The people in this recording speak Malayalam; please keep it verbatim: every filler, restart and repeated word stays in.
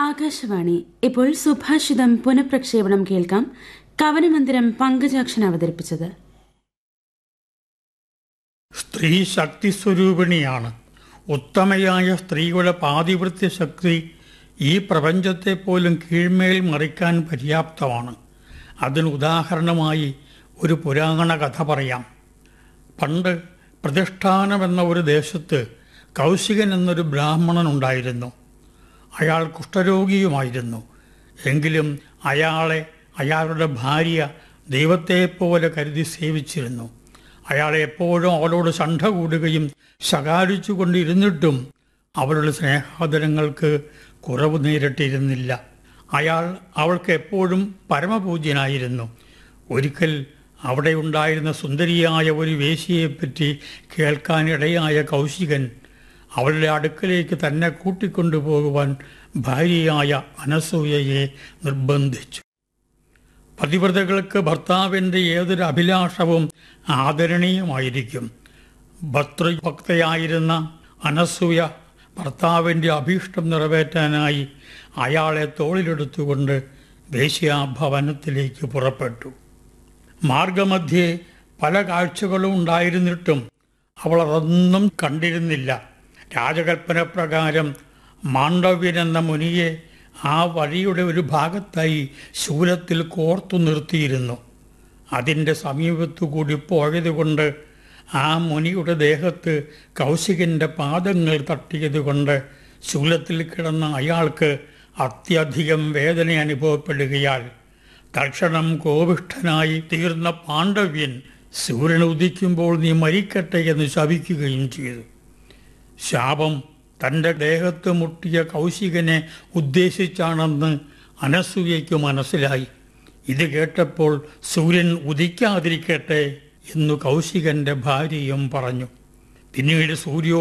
ആകാശവാണി. ഇപ്പോൾ സുഭാഷിതം പുനഃപ്രക്ഷേപണം കേൾക്കാം. കവനമന്ദിരം പങ്കജാക്ഷൻ അവതരിപ്പിച്ചത്. സ്ത്രീ ശക്തി സ്വരൂപിണിയാണ്. ഉത്തമയായ സ്ത്രീകളുടെ പാതിവൃത്യ ശക്തി ഈ പ്രപഞ്ചത്തെ പോലും കീഴ്മേൽ മറിക്കാൻ പര്യാപ്തമാണ്. അതിന് ഉദാഹരണമായി ഒരു പുരാണ കഥ പറയാം. പണ്ട് പ്രതിഷ്ഠാനമെന്ന ഒരു ദേശത്ത് കൗശികൻ എന്നൊരു ബ്രാഹ്മണൻ ഉണ്ടായിരുന്നു. അയാൾ കുഷ്ഠരോഗിയുമായിരുന്നു. എങ്കിലും അയാളെ അയാളുടെ ഭാര്യ ദൈവത്തെപ്പോലെ കരുതി സേവിച്ചിരുന്നു. അയാളെ എപ്പോഴും അവളോട് ശണ്ഠ കൂടുകയും ശകാരിച്ചു കൊണ്ടിരുന്നിട്ടും അവളുടെ സ്നേഹാദരങ്ങൾക്ക് കുറവ് നേരിട്ടിരുന്നില്ല. അയാൾ അവൾക്ക് എപ്പോഴും പരമപൂജ്യനായിരുന്നു. ഒരിക്കൽ അവിടെ ഉണ്ടായിരുന്ന സുന്ദരിയായ ഒരു വേശ്യയെപ്പറ്റി കേൾക്കാനിടയായ കൗശികൻ അവളുടെ അടുക്കലേക്ക് തന്നെ കൂട്ടിക്കൊണ്ടുപോകുവാൻ ഭാര്യയായ അനസൂയയെ നിർബന്ധിച്ചു. പതിവ്രതകൾക്ക് ഭർത്താവിൻ്റെ ഏതൊരു അഭിലാഷവും ആദരണീയമായിരിക്കും. ഭർതൃഭക്തയായിരുന്ന അനസൂയ ഭർത്താവിൻ്റെ അഭീഷ്ടം നിറവേറ്റാനായി അയാളെ തോളിലെടുത്തുകൊണ്ട് വേശ്യാഭവനത്തിലേക്ക് പുറപ്പെട്ടു. മാർഗമധ്യേ പല കാഴ്ചകളും ഉണ്ടായിരുന്നിട്ടും അവൾ അതൊന്നും കണ്ടിരുന്നില്ല. രാജകൽപ്പന പ്രകാരം മാണ്ഡവ്യൻ എന്ന മുനിയെ ആ വഴിയുടെ ഒരു ഭാഗത്തായി ശൂലത്തിൽ കോർത്തു നിർത്തിയിരുന്നു. അതിൻ്റെ സമീപത്തുകൂടി പോയതുകൊണ്ട് ആ മുനിയുടെ ദേഹത്ത് കൗശികൻ്റെ പാദങ്ങൾ തട്ടിയതുകൊണ്ട് ശൂലത്തിൽ കിടന്ന അയാൾക്ക് അത്യധികം വേദന അനുഭവപ്പെടുകയാൽ തൽക്ഷണം കോപിഷ്ഠനായി തീർന്ന പാണ്ഡവ്യൻ സൂര്യൻ ഉദിക്കുമ്പോൾ നീ മരിക്കട്ടെ എന്ന് ശപിക്കുകയും ചെയ്തു. ശാപം തൻ്റെ ദേഹത്ത് മുട്ടിയ കൗശികനെ ഉദ്ദേശിച്ചാണെന്ന് അനസൂയയ്ക്ക് മനസ്സിലായി. ഇത് കേട്ടപ്പോൾ സൂര്യൻ ഉദിക്കാതിരിക്കട്ടെ എന്നു കൗശികൻ്റെ ഭാര്യയും പറഞ്ഞു. പിന്നീട് സൂര്യോ